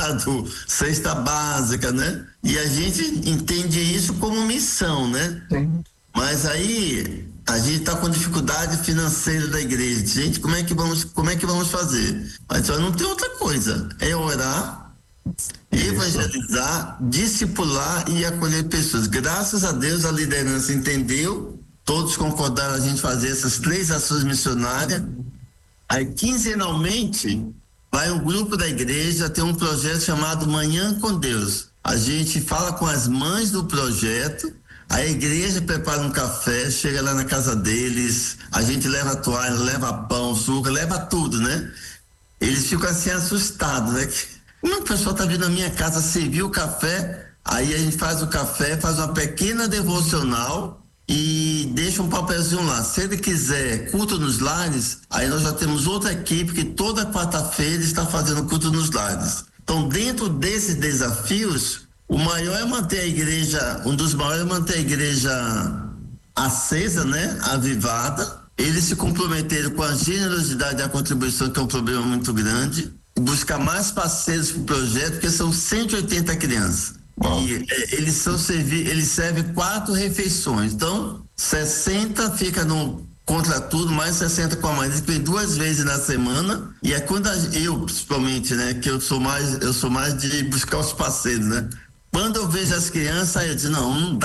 supermercado, cesta básica, né? E a gente entende isso como missão, né? Sim. Mas aí a gente está com dificuldade financeira da igreja. Gente, como é que vamos fazer? Mas só não tem outra coisa, é orar, evangelizar, discipular e acolher pessoas. Graças a Deus a liderança entendeu, todos concordaram a gente fazer essas 3 ações missionárias. Aí quinzenalmente vai um grupo da igreja ter um projeto chamado Manhã com Deus. A gente fala com as mães do projeto, a igreja prepara um café, chega lá na casa deles, a gente leva toalha, leva pão, suco, leva tudo, né? Eles ficam assim assustados, né? Como o pessoal tá vindo na minha casa servir o café, aí a gente faz o café, faz uma pequena devocional e deixa um papelzinho lá. Se ele quiser culto nos lares, aí nós já temos outra equipe que toda quarta-feira está fazendo culto nos lares. Então, dentro desses desafios, o maior é manter a igreja, um dos maiores é manter a igreja acesa, né? Avivada. Eles se comprometeram com a generosidade e a contribuição, que é um problema muito grande, e buscar mais parceiros para o projeto, porque são 180 crianças. E eles servem 4 refeições. Então, 60 fica no contra tudo, mais 60 com a mãe. Eles vêm 2 vezes na semana. E é quando eu, principalmente, né, que eu sou mais de buscar os parceiros, né? Quando eu vejo as crianças, eu digo, não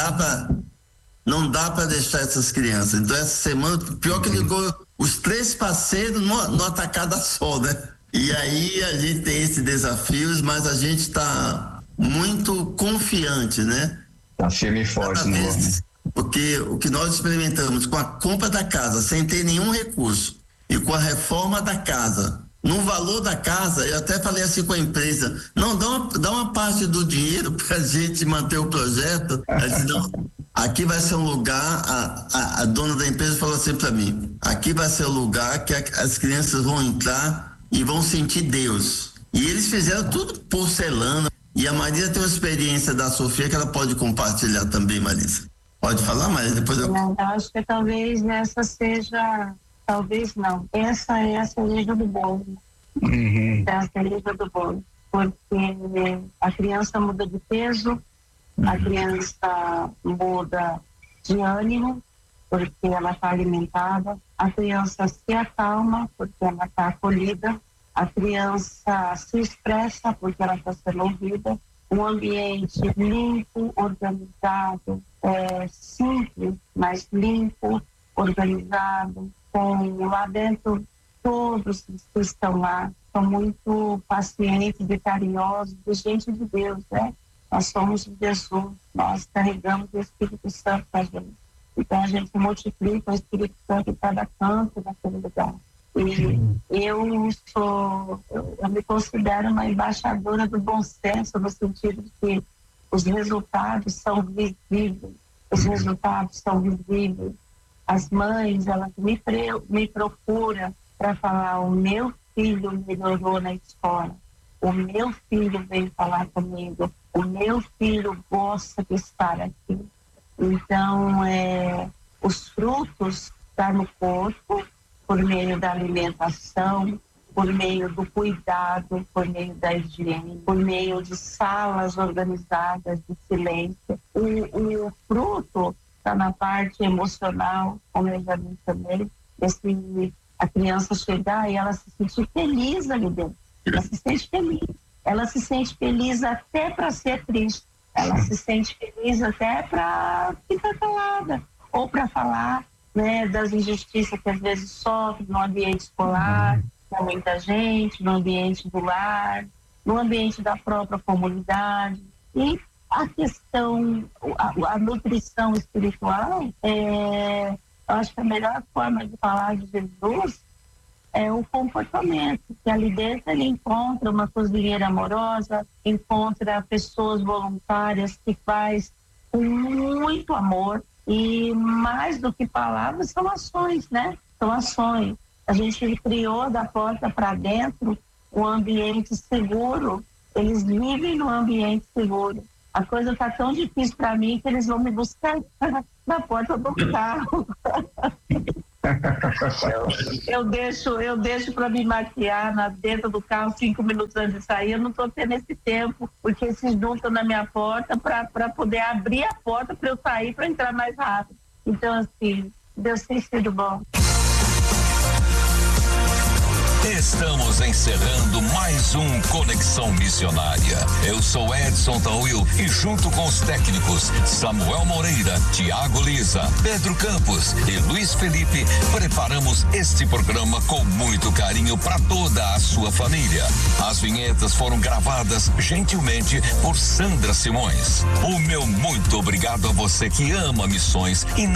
dá para deixar essas crianças. Então, essa semana, pior que ligou os 3 parceiros numa tacada só, né? E aí a gente tem esses desafios, mas a gente está muito confiante, né? Tá firme e forte no nome. Porque o que nós experimentamos com a compra da casa, sem ter nenhum recurso, e com a reforma da casa, no valor da casa, eu até falei assim com a empresa, não, dá uma parte do dinheiro para a gente manter o projeto. Ela disse, não, aqui vai ser um lugar, a dona da empresa falou assim para mim, aqui vai ser o lugar que as crianças vão entrar e vão sentir Deus. E eles fizeram tudo porcelana. E a Marisa tem uma experiência da Sofia que ela pode compartilhar também, Marisa. Pode falar, Marisa? Depois eu... Não, acho que talvez essa seja... Talvez não. Essa é a cereja do bolo. É a cereja do bolo. Porque a criança muda de peso, a criança muda de ânimo, porque ela está alimentada, a criança se acalma, porque ela está acolhida, a criança se expressa, porque ela está sendo ouvida, um ambiente limpo, organizado, simples, mas limpo, organizado, com lá dentro todos que estão lá são muito pacientes e carinhosos, de gente de Deus, né? Nós somos de Jesus, nós carregamos o Espírito Santo com a gente. Então a gente multiplica o Espírito Santo em cada canto daquele lugar. E eu me considero uma embaixadora do bom senso, no sentido de que os resultados são visíveis, As mães, elas me procuram para falar, o meu filho melhorou na escola, o meu filho veio falar comigo, o meu filho gosta de estar aqui. Então, os frutos estão no corpo, por meio da alimentação, por meio do cuidado, por meio da higiene, por meio de salas organizadas de silêncio. O fruto está na parte emocional, como eu já mencionei, a criança chegar e ela se sentir feliz ali dentro. Ela se sente feliz. Ela se sente feliz até para ser triste. Ela se sente feliz até para ficar calada ou para falar, né, das injustiças que às vezes sofre no ambiente escolar, com muita gente, no ambiente do lar, no ambiente da própria comunidade. E a questão, a nutrição espiritual, eu acho que a melhor forma de falar de Jesus é o comportamento, que ali dentro ele encontra uma cozinheira amorosa, encontra pessoas voluntárias que faz com muito amor, e mais do que palavras são ações, né? São ações. A gente criou da porta para dentro um ambiente seguro, eles vivem no ambiente seguro. A coisa está tão difícil para mim que eles vão me buscar na porta do carro. Eu deixo para me maquiar dentro do carro 5 minutos antes de sair. Eu não estou tendo esse tempo, porque se juntam na minha porta para poder abrir a porta para eu sair, para entrar mais rápido. Então, assim, Deus tem sido bom. Estamos encerrando mais um Conexão Missionária. Eu sou Edson Tawil e junto com os técnicos Samuel Moreira, Tiago Lisa, Pedro Campos e Luiz Felipe, preparamos este programa com muito carinho para toda a sua família. As vinhetas foram gravadas gentilmente por Sandra Simões. O meu muito obrigado a você que ama missões e não